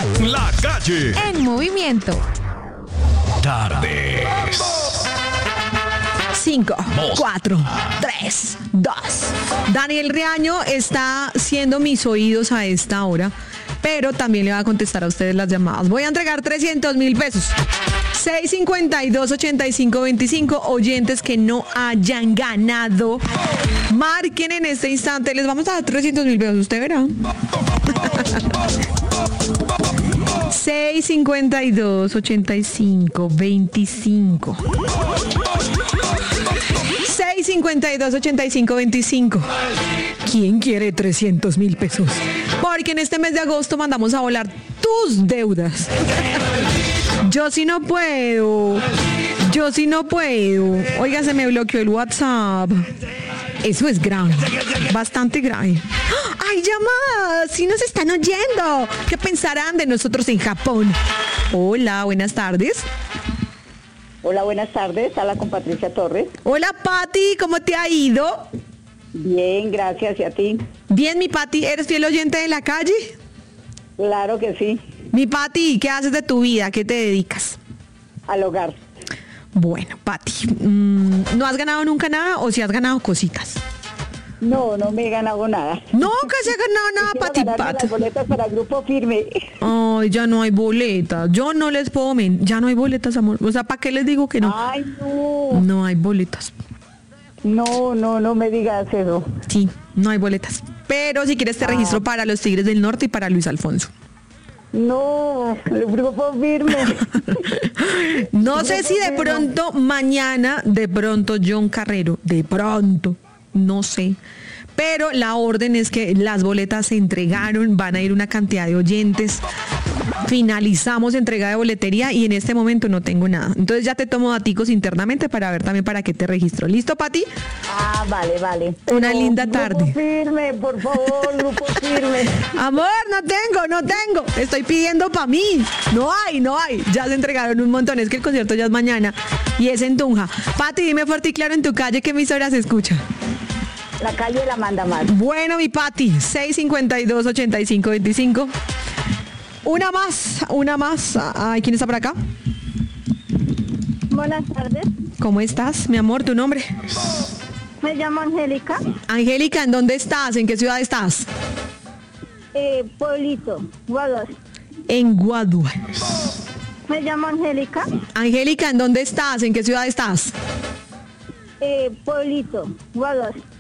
La Calle en movimiento. Tardes. 5, 4, 3, 2. Daniel Riaño está siendo mis oídos a esta hora, pero también le va a contestar a ustedes las llamadas. Voy a entregar 300,000 pesos. 652-8525, oyentes que no hayan ganado. Marquen en este instante, les vamos a dar 300,000 pesos, usted verá. 652-8525. 652-8525. ¿Quién quiere 300,000 pesos? Porque en este mes de agosto mandamos a volar tus deudas. Yo sí no puedo. Oiga, se me bloqueó el WhatsApp. Eso es grave. Bastante grave. ¡Ay, llamadas! ¡Sí nos están oyendo! ¿Qué pensarán de nosotros en Japón? Hola, buenas tardes. Hola, buenas tardes. Habla con Patricia Torres. Hola, Pati, ¿cómo te ha ido? Bien, gracias. ¿Y a ti? Bien, mi Pati, ¿eres fiel oyente de La Calle? Claro que sí. Mi Pati, ¿qué haces de tu vida? ¿A qué te dedicas? Al hogar. Bueno, Pati, ¿no has ganado nunca nada o si has ganado cositas? No me he ganado nada. Nunca se ha ganado nada, Pati. Las boletas para el Grupo Firme. Ay, ya no hay boletas. Yo no les puedo mentir. Ya no hay boletas, amor. O sea, ¿para qué les digo que no? Ay, no. No hay boletas. No me digas eso. Sí, no hay boletas. Pero si quieres te registro para los Tigres del Norte y para Luis Alfonso. No, el Grupo Firme. No sé si de pronto mañana, de pronto John Carrero, de pronto, no sé. Pero la orden es que las boletas se entregaron, van a ir una cantidad de oyentes. Finalizamos entrega de boletería y en este momento no tengo nada. Entonces ya te tomo daticos internamente para ver también para qué te registro. ¿Listo, Pati? Vale. Una linda tarde. Grupo Firme, por favor, Grupo Firme. Amor, no tengo. Estoy pidiendo para mí. No hay. Ya se entregaron un montón. Es que el concierto ya es mañana y es en Tunja. Pati, dime fuerte y claro en tu calle qué emisora se escucha. La Calle la manda más. Bueno, mi Pati, 652-8525. Una más. Ay, ¿quién está por acá? Buenas tardes. ¿Cómo estás, mi amor? ¿Tu nombre? Me llamo Angélica. Angélica, ¿en dónde estás? ¿En qué ciudad estás? Pueblito, Guaduas. En Guadua. Me llamo Angélica. Angélica, ¿en dónde estás? ¿En qué ciudad estás? Pueblito, Guaduas.